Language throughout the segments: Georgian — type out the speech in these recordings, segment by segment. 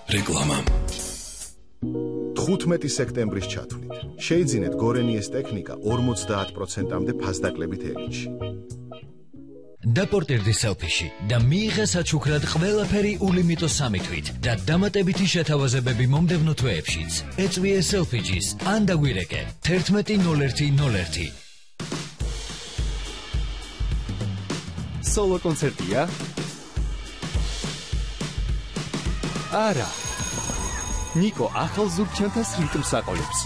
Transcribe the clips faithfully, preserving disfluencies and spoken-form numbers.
რეკლამა. თხუთმეტი სექტემბრის ჩათვლით შეიძინეთ გორენიეს ტექნიკა ორმოცდაათ პროცენტამდე ფასდაკლებით ელინში. დაპორტირდი სელფიში და მიიღე საჩუქრად ყველაფერი ულიმიტო სამი თვით და დამატებითი შეთავაზებები მომდევნო თვეებშიც. ეწვიე სელფიჯის ან დაგვირეკე თერთმეტი ნოლ ერთი ნოლ ერთი. სოლო კონცერტია? არა. ნიკო ახალ ზურგჩანთას რიტმს აყოლებს.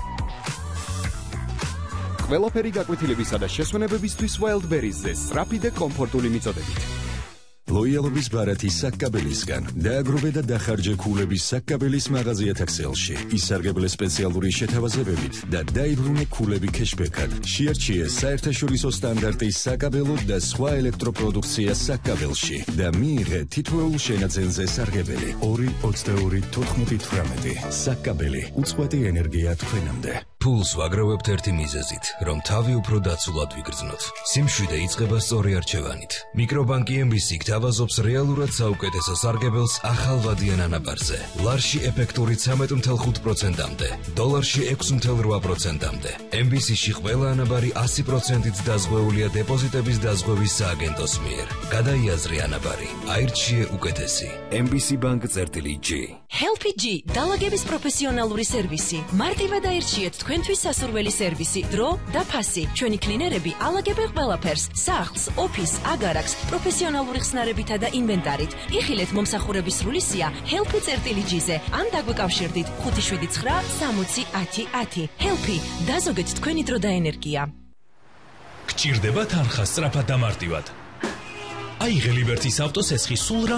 ყველაფერი გაკვეთილებისა და შესვენებებისთვის Wildberries-ზე სწრაფი და კომფორტული მიწოდებით. ლოიალობის ბარათი საკკაბელისგან დააგროვე და დახარჯე ქულების საკკაბელის მაღაზიათა ქსელში. ისარგებლე სპეციალური შეთავაზებებით და დაიბრუნე ქულები ქეშბექად. შეარჩიე საერთაშორისო სტანდარტის საკაბელო და სხვა ელექტროპროდუქცია საკკაბელში და მიიღე თითოეულ შენაძენზე სარგებელი. ორი ოცდაორი თოთხმეტი თვრამეტი. საკკაბელი უწყვეტი ენერგია თქვენამდე. ფულს ვაგროვებთ ერთი მიზეზით, რომ თავი უფრო დაცულად ვიგრძნოთ. სიმშვიდე იწყება სწორი არჩევანით. მიკრობანკი ემ ბი სი გთავაზობს რეალურად საუკეთესო სარგებელს ახალ ვადიან ანაბარზე. ლარში ეფექტური ცამეტ ათი ხუთი პროცენტამდე, დოლარში ექვსი ათი რვა პროცენტამდე. ემ ბი სი-ში ყველა ანაბარი ასი პროცენტით დაზღვეულია დეპოზიტების დაზღვევის სააგენტოს მიერ. გადაიაზრე ანაბარი, აირჩიე უკეთესი. ემ ბი სი ბანკ წერტილი ჯი. Helpy G დალაგების პროფესიონალური სერვისი. მარტივად აირჩიეთ თქვენთვის სასურველი სერვისი, დრო და ფასი. ჩვენი კლინერები ალაგებენ ყველაფერს: სახლს, ოფისს, აგარაკს, პროფესიონალური ხსნარებითა და ინვენტარით. იხილეთ მომსახურების სრული სია Helpy წერტილი ჯი-ზე ან დაგვეკავშირდით ხუთი შვიდი ცხრა სამოცი ათი ათი. Helpy დაზოგეთ თქვენი დრო და ენერგია. გჭირდება თანხა სწრაფად და მარტივად. აიღე ლიბერტის ავტოსესხი სულ